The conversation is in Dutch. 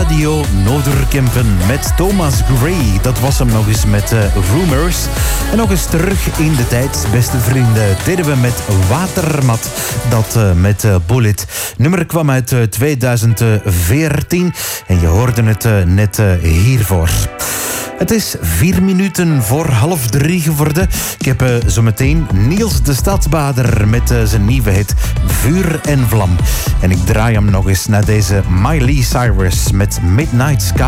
Radio Noorderkempen met Thomas Gray. Dat was hem nog eens met Rumors. En nog eens terug in de tijd, beste vrienden, deden we met Watermat. Dat met Bullet. Nummer kwam uit 2014 en je hoorde het net hiervoor. Het is 4 minuten voor 2:30 geworden. Ik heb zometeen Niels de Stadsbader met zijn nieuwe hit Vuur en Vlam. En ik draai hem nog eens naar deze Miley Cyrus met Midnight Sky.